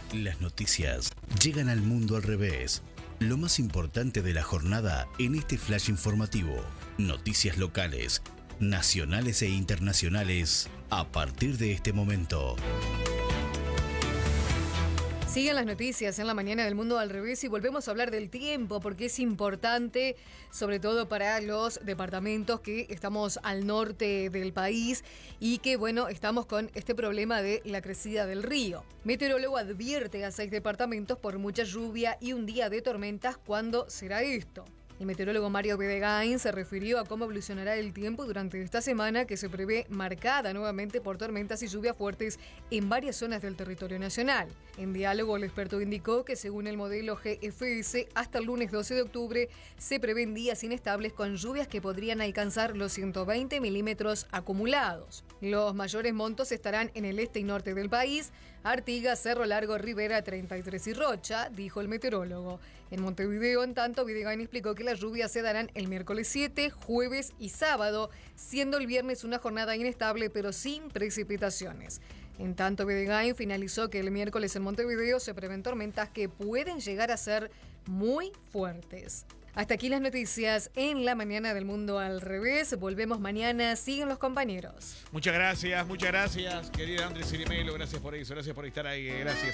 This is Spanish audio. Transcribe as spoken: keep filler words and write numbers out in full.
Las noticias llegan al mundo al revés. Lo más importante de la jornada en este flash informativo. Noticias locales, nacionales e internacionales a partir de este momento. Siguen las noticias en la mañana del mundo al revés y volvemos a hablar del tiempo porque es importante, sobre todo para los departamentos que estamos al norte del país y que, bueno, estamos con este problema de la crecida del río. Meteorólogo advierte a seis departamentos por mucha lluvia y un día de tormentas. ¿Cuándo será esto? El meteorólogo Mario Videgain se refirió a cómo evolucionará el tiempo durante esta semana que se prevé marcada nuevamente por tormentas y lluvias fuertes en varias zonas del territorio nacional. En diálogo, el experto indicó que según el modelo G F S, hasta el lunes doce de octubre se prevén días inestables con lluvias que podrían alcanzar los ciento veinte milímetros acumulados. Los mayores montos estarán en el este y norte del país, Artigas, Cerro Largo, Rivera, treinta y tres y Rocha, dijo el meteorólogo. En Montevideo, en tanto, Videgain explicó que las lluvias se darán el miércoles siete, jueves y sábado, siendo el viernes una jornada inestable pero sin precipitaciones. En tanto, Videgain finalizó que el miércoles en Montevideo se prevén tormentas que pueden llegar a ser muy fuertes. Hasta aquí las noticias en la mañana del mundo al revés. Volvemos mañana. Siguen los compañeros. Muchas gracias, muchas gracias, querida Andrés Cirimelo. Gracias por eso, gracias por estar ahí. Gracias.